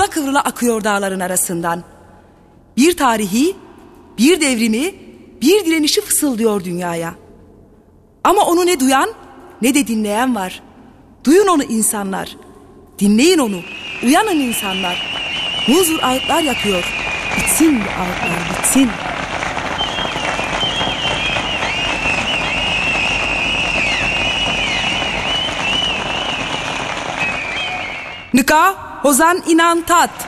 kıvrıla kıvrıla akıyor dağların arasından. Bir tarihi, bir devrimi, bir direnişi fısıldıyor dünyaya. Ama onu ne duyan ne de dinleyen var. Duyun onu insanlar. Dinleyin onu. Uyanın insanlar. Huzur ağıtlar yakıyor. Bitsin bu ağıtlar, bitsin. Nika hozan inan tat.